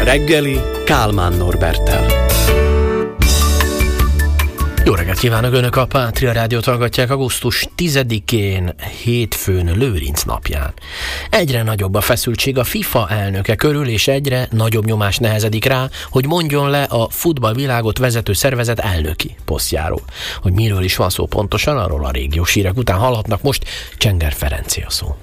reggeli Kálmán Norberttel. Jó reggelt kívánok, Önök a Pátria Rádiót hallgatják augusztus 10-én, hétfőn, Lőrinc napján. Egyre nagyobb a feszültség a FIFA elnöke körül, és egyre nagyobb nyomás nehezedik rá, hogy mondjon le a futballvilágot vezető szervezet elnöki posztjáról. Hogy miről is van szó pontosan, arról a régiós hírek után hallhatnak most. Csenger Ferenci a szó.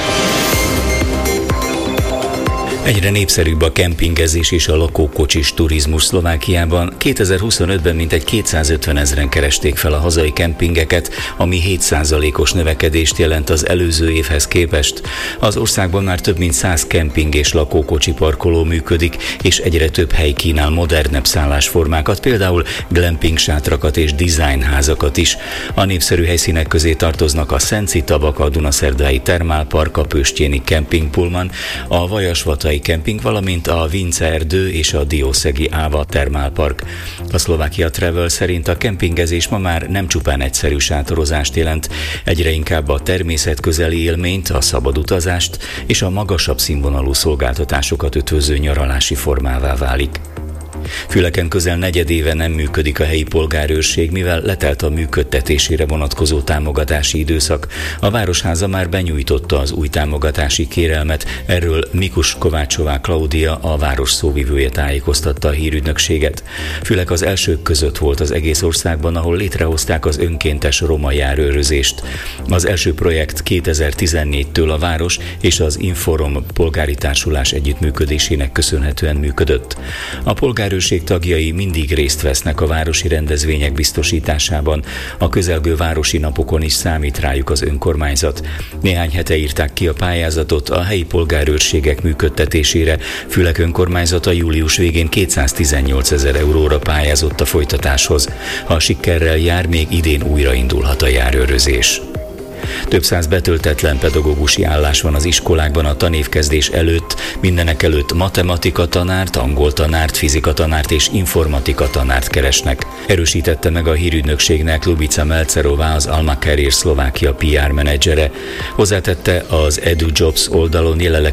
Egyre népszerűbb a kempingezés és a lakókocsis turizmus Szlovákiában. 2025-ben mintegy 250 000 keresték fel a hazai kempingeket, ami 7%-os növekedést jelent az előző évhez képest. Az országban már több mint 100 kemping és lakókocsi parkoló működik, és egyre több hely kínál modernebb szállásformákat, például glamping sátrakat és designházakat is. A népszerű helyszínek közé tartoznak a Szenci-tavak, a Dunaszerdái Termálpark, a Pöstjéni Kempingpullman, a Vajasvatai Kemping, valamint a Vince erdő és a Diószegi Áva Termálpark. A Szlovákia Travel szerint a kempingezés ma már nem csupán egyszerű sátorozást jelent, egyre inkább a természetközeli élményt, a szabad utazást és a magasabb színvonalú szolgáltatásokat ötvöző nyaralási formává válik. Füleken közel negyedéve nem működik a helyi polgárőrség, mivel letelt a működtetésére vonatkozó támogatási időszak. A Városháza már benyújtotta az új támogatási kérelmet, erről Mikus Kovácsová Klaudia, a város szóvivője tájékoztatta a hírügynökséget. Fülek az elsők között volt az egész országban, ahol létrehozták az önkéntes roma járőrözést. Az első projekt 2014-től a város és az Inforom polgári társulás együttműködésének köszönhetően működött. A polgárőrség tagjai mindig részt vesznek a városi rendezvények biztosításában. A közelgő városi napokon is számít rájuk az önkormányzat. Néhány hete írták ki a pályázatot a helyi polgárőrségek működtetésére. Fülek önkormányzata július végén 218 000 euróra pályázott a folytatáshoz. Ha sikerrel jár, még idén újraindulhat a járőrözés. Több száz betöltetlen pedagógusi állás van az iskolákban a tanévkezdés előtt, mindenek előtt matematika tanárt, angol tanárt, fizika tanárt és informatika tanárt keresnek. Erősítette meg a hírügynökségnek Lubica Melcerová, az Alma Career Szlovákia PR menedzsere. Hozzátette, az EduJobs oldalon jelenleg